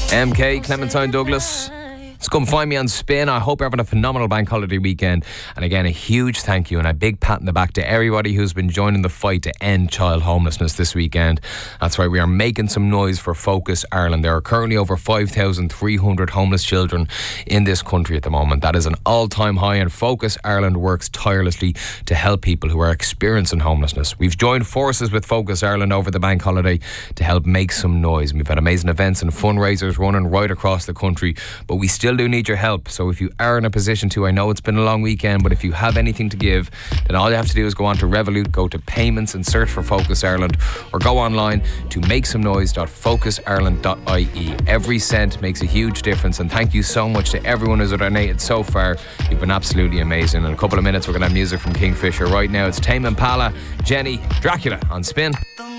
MK, Clementine Douglas. So come find me on Spin. I hope you're having a phenomenal bank holiday weekend. And again, a huge thank you and a big pat in the back to everybody who's been joining the fight to end child homelessness this weekend. That's why we are making some noise for Focus Ireland. There are currently over 5,300 homeless children in this country at the moment. That is an all-time high, and Focus Ireland works tirelessly to help people who are experiencing homelessness. We've joined forces with Focus Ireland over the bank holiday to help make some noise. We've had amazing events and fundraisers running right across the country, but we still do need your help. So if you are in a position to, I know it's been a long weekend, but if you have anything to give, then all you have to do is go on to Revolut, go to payments and search for Focus Ireland, or go online to makesomenoise.focusireland.ie. Every cent makes a huge difference, and thank you so much to everyone who's donated so far. You've been absolutely amazing. In a couple of minutes we're going to have music from Kingfisher. Right now it's Tame Impala, Jenny, Dracula on Spin.